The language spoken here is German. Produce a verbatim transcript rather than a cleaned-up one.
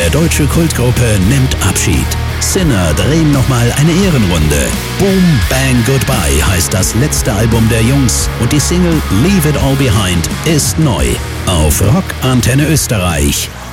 der deutsche Kultgruppe nimmt Abschied. Sinner drehen nochmal eine Ehrenrunde. Boom Bang Goodbye heißt das letzte Album der Jungs und die Single Leave It All Behind ist neu auf Rock Antenne Österreich.